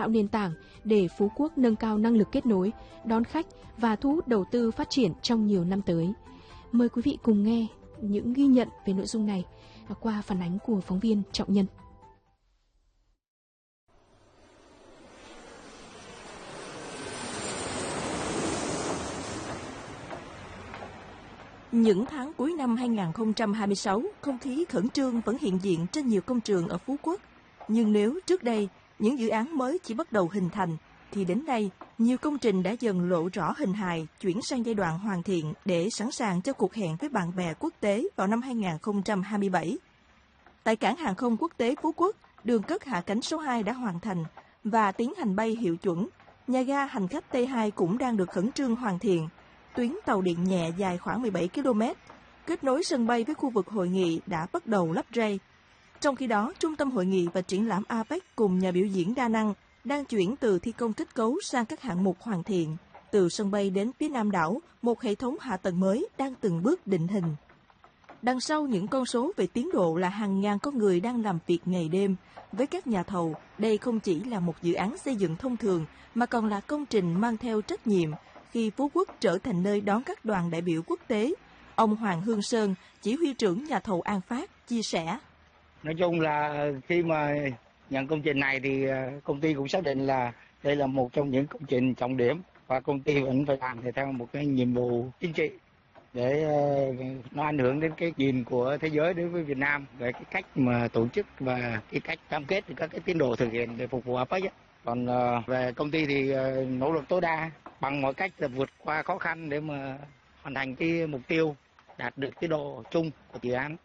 tạo nền tảng để Phú Quốc nâng cao năng lực kết nối, đón khách và thu hút đầu tư phát triển trong nhiều năm tới. Mời quý vị cùng nghe những ghi nhận về nội dung này qua phản ánh của phóng viên Trọng Nhân. Những tháng cuối năm 2026, không khí khẩn trương vẫn hiện diện trên nhiều công trường ở Phú Quốc. Nhưng nếu trước đây, những dự án mới chỉ bắt đầu hình thành, thì đến nay, nhiều công trình đã dần lộ rõ hình hài, chuyển sang giai đoạn hoàn thiện để sẵn sàng cho cuộc hẹn với bạn bè quốc tế vào năm 2027. Tại cảng hàng không quốc tế Phú Quốc, đường cất hạ cánh số 2 đã hoàn thành và tiến hành bay hiệu chuẩn. Nhà ga hành khách T2 cũng đang được khẩn trương hoàn thiện. Tuyến tàu điện nhẹ dài khoảng 17 km, kết nối sân bay với khu vực hội nghị đã bắt đầu lắp rây. Trong khi đó, Trung tâm Hội nghị và Triển lãm APEC cùng nhà biểu diễn đa năng đang chuyển từ thi công kết cấu sang các hạng mục hoàn thiện. Từ sân bay đến phía Nam đảo, một hệ thống hạ tầng mới đang từng bước định hình. Đằng sau những con số về tiến độ là hàng ngàn con người đang làm việc ngày đêm. Với các nhà thầu, đây không chỉ là một dự án xây dựng thông thường, mà còn là công trình mang theo trách nhiệm khi Phú Quốc trở thành nơi đón các đoàn đại biểu quốc tế. Ông Hoàng Hương Sơn, chỉ huy trưởng nhà thầu An Phát, chia sẻ. Nói chung là khi mà nhận công trình này thì công ty cũng xác định là đây là một trong những công trình trọng điểm và công ty vẫn phải làm theo một cái nhiệm vụ chính trị để nó ảnh hưởng đến cái nhìn của thế giới đối với Việt Nam về cái cách mà tổ chức và cái cách cam kết các cái tiến độ thực hiện để phục vụ APEC. Còn về công ty thì nỗ lực tối đa bằng mọi cách là vượt qua khó khăn để mà hoàn thành cái mục tiêu, đạt được cái độ chung của dự án.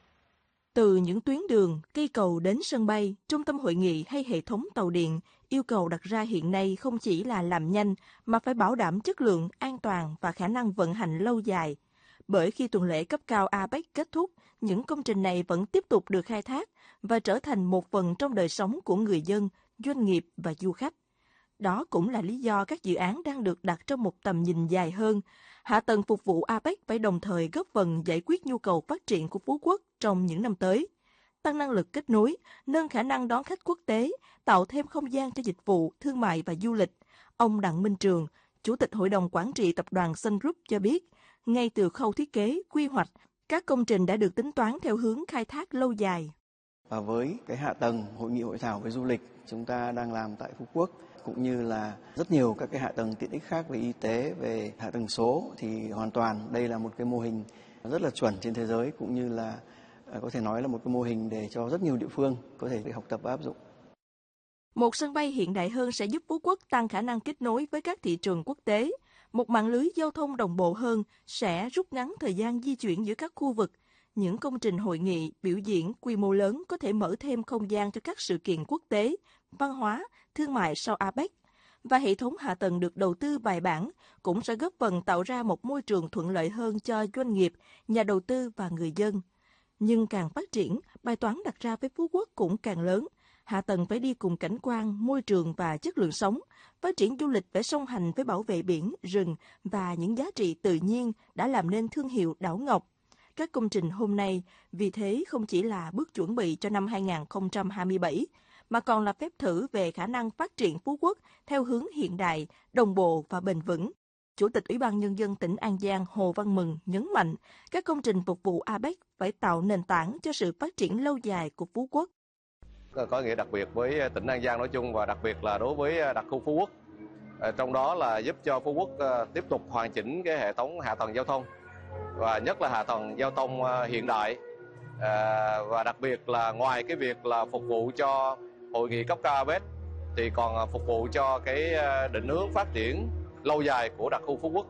Từ những tuyến đường, cây cầu đến sân bay, trung tâm hội nghị hay hệ thống tàu điện, yêu cầu đặt ra hiện nay không chỉ là làm nhanh mà phải bảo đảm chất lượng, an toàn và khả năng vận hành lâu dài. Bởi khi tuần lễ cấp cao APEC kết thúc, những công trình này vẫn tiếp tục được khai thác và trở thành một phần trong đời sống của người dân, doanh nghiệp và du khách. Đó cũng là lý do các dự án đang được đặt trong một tầm nhìn dài hơn. Hạ tầng phục vụ APEC phải đồng thời góp phần giải quyết nhu cầu phát triển của Phú Quốc trong những năm tới, tăng năng lực kết nối, nâng khả năng đón khách quốc tế, tạo thêm không gian cho dịch vụ, thương mại và du lịch. Ông Đặng Minh Trường, Chủ tịch Hội đồng Quản trị Tập đoàn Sun Group cho biết, ngay từ khâu thiết kế, quy hoạch, các công trình đã được tính toán theo hướng khai thác lâu dài. Và với cái hạ tầng hội nghị hội thảo về du lịch chúng ta đang làm tại Phú Quốc, cũng như là rất nhiều các cái hạ tầng tiện ích khác về y tế, về hạ tầng số, thì hoàn toàn đây là một cái mô hình rất là chuẩn trên thế giới, cũng như là có thể nói là một cái mô hình để cho rất nhiều địa phương có thể học tập và áp dụng. Một sân bay hiện đại hơn sẽ giúp Phú Quốc tăng khả năng kết nối với các thị trường quốc tế. Một mạng lưới giao thông đồng bộ hơn sẽ rút ngắn thời gian di chuyển giữa các khu vực. Những công trình hội nghị, biểu diễn quy mô lớn có thể mở thêm không gian cho các sự kiện quốc tế, văn hóa, thương mại sau APEC. Và hệ thống hạ tầng được đầu tư bài bản cũng sẽ góp phần tạo ra một môi trường thuận lợi hơn cho doanh nghiệp, nhà đầu tư và người dân. Nhưng càng phát triển, bài toán đặt ra với Phú Quốc cũng càng lớn. Hạ tầng phải đi cùng cảnh quan, môi trường và chất lượng sống. Phát triển du lịch phải song hành với bảo vệ biển, rừng và những giá trị tự nhiên đã làm nên thương hiệu Đảo Ngọc. Các công trình hôm nay vì thế không chỉ là bước chuẩn bị cho năm 2027, mà còn là phép thử về khả năng phát triển Phú Quốc theo hướng hiện đại, đồng bộ và bền vững. Chủ tịch Ủy ban Nhân dân tỉnh An Giang Hồ Văn Mừng nhấn mạnh, các công trình phục vụ APEC phải tạo nền tảng cho sự phát triển lâu dài của Phú Quốc. Có ý nghĩa đặc biệt với tỉnh An Giang nói chung và đặc biệt là đối với đặc khu Phú Quốc. Trong đó là giúp cho Phú Quốc tiếp tục hoàn chỉnh cái hệ thống hạ tầng giao thông, và nhất là hạ tầng giao thông hiện đại, và đặc biệt là ngoài cái việc là phục vụ cho hội nghị cấp cao APEC thì còn phục vụ cho cái định hướng phát triển lâu dài của đặc khu Phú Quốc.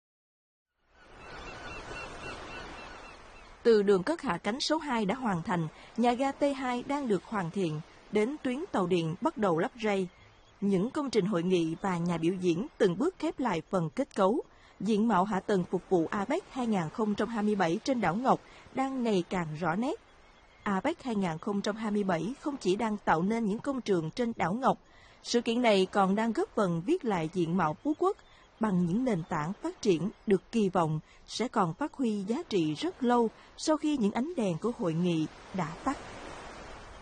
Từ đường cất hạ cánh số 2 đã hoàn thành, nhà ga T2 đang được hoàn thiện, đến tuyến tàu điện bắt đầu lắp rây. Những công trình hội nghị và nhà biểu diễn từng bước khép lại phần kết cấu. Diện mạo hạ tầng phục vụ APEC 2027 trên đảo Ngọc đang ngày càng rõ nét. APEC 2027 không chỉ đang tạo nên những công trường trên đảo Ngọc, sự kiện này còn đang góp phần viết lại diện mạo Phú Quốc bằng những nền tảng phát triển được kỳ vọng sẽ còn phát huy giá trị rất lâu sau khi những ánh đèn của hội nghị đã tắt.